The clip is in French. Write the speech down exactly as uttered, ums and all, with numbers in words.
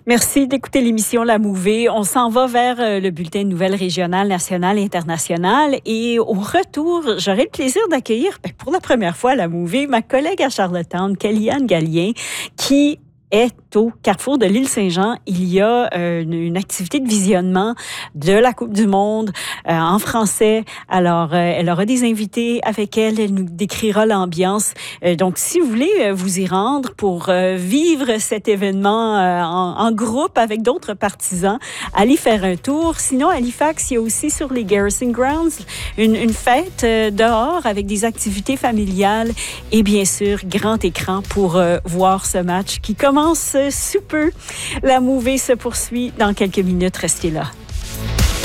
Merci d'écouter l'émission La Mouvée. On s'en va vers le bulletin de nouvelles régionales, nationales et internationales. Et au retour, j'aurai le plaisir d'accueillir, ben, pour la première fois à La Mouvée, ma collègue à Charlottetown, Kellyanne Gallien, qui est au carrefour de l'île Saint-Jean. Il y a euh, une, une activité de visionnement de la Coupe du Monde euh, en français. Alors, euh, elle aura des invités avec elle. Elle nous décrira l'ambiance. Euh, donc, si vous voulez euh, vous y rendre pour euh, vivre cet événement euh, en, en groupe avec d'autres partisans, allez faire un tour. Sinon, à Halifax, il y a aussi sur les Garrison Grounds une, une fête euh, dehors avec des activités familiales et bien sûr, grand écran pour euh, voir ce match qui commence sous peu. La Mouvée se poursuit dans quelques minutes. Restez là.